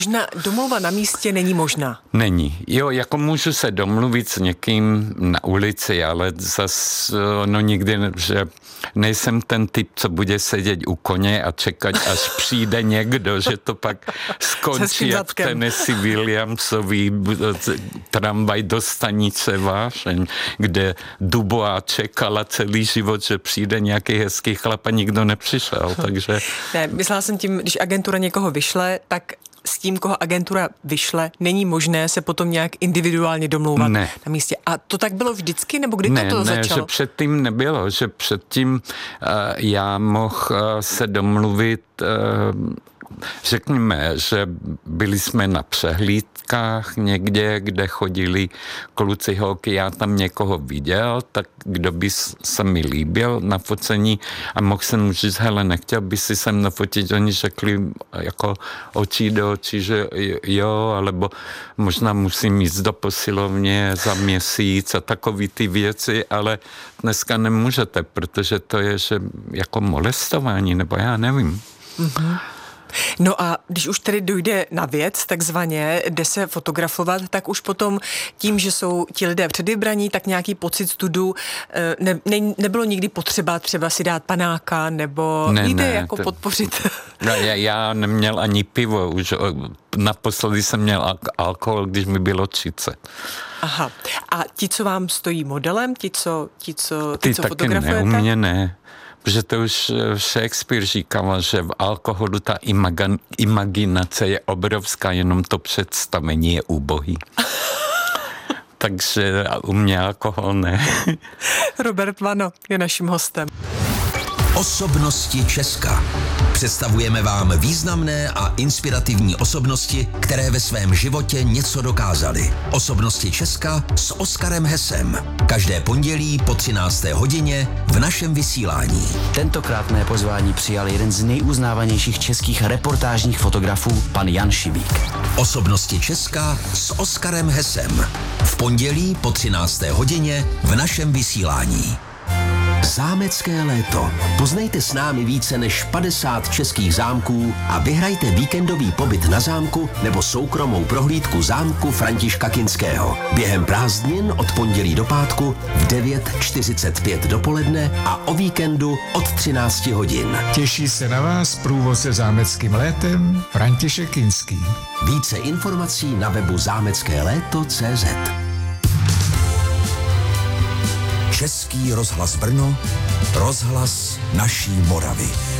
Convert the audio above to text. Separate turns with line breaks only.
Domluva na místě není možná.
Není. Jo, jako můžu se domluvit s někým na ulici, ale zas nikdy, že nejsem ten typ, co bude sedět u koně a čekat, až přijde někdo, že to pak skončí jak v Tennessee Williamsovi tramvaj do stanice Vášeň, kde Dubois čekala celý život, že přijde nějaký hezký chlap a nikdo nepřišel, takže...
Ne, myslela jsem tím, když agentura někoho vyšle, tak s tím, koho agentura vyšle, není možné se potom nějak individuálně domlouvat na místě. A to tak bylo vždycky, nebo kdy to začalo?
Ne, že předtím nebylo, že předtím já mohl se domluvit, řekněme, že byli jsme na přehlídkách někde, kde chodili kluci, holky, já tam někoho viděl, tak kdo by se mi líbil na focení a mohl jsem říct, hele, nechtěl by si sem nafotit, oni řekli jako očí do očí, že jo, alebo možná musím jít do posilovně za měsíc a takový ty věci, ale dneska nemůžete, protože to je, že jako molestování, nebo já nevím.
Mm-hmm. No a když už tedy dojde na věc, takzvaně, jde se fotografovat, tak už potom tím, že jsou ti lidé předvybraní, tak nějaký pocit studu nebylo nikdy potřeba třeba si dát panáka, nebo jde podpořit.
Já neměl ani pivo, už naposledy jsem měl alkohol, když mi bylo 30.
Aha. A ti, co vám stojí modelem, ti, co fotografujete?
Ty taky ne, u mě ne. Protože to už Shakespeare říkal, že v alkoholu ta imaginace je obrovská, jenom to představení je úbohý. Takže u mě alkohol ne.
Robert Vano je naším hostem.
Osobnosti Česka. Představujeme vám významné a inspirativní osobnosti, které ve svém životě něco dokázaly. Osobnosti Česka s Oskarem Hesem. Každé pondělí po 13. hodině v našem vysílání.
Tentokrát mé pozvání přijal jeden z nejuznávanějších českých reportážních fotografů, pan Jan Šibík.
Osobnosti Česka s Oskarem Hesem. V pondělí po 13. hodině v našem vysílání. Zámecké léto. Poznejte s námi více než 50 českých zámků a vyhrajte víkendový pobyt na zámku nebo soukromou prohlídku zámku Františka Kinského. Během prázdnin od pondělí do pátku v 9:45 dopoledne a o víkendu od 13 hodin.
Těší se na vás průvodce zámeckým létem František Kinský.
Více informací na webu zámeckéléto.cz. Český rozhlas Brno, rozhlas naší Moravy.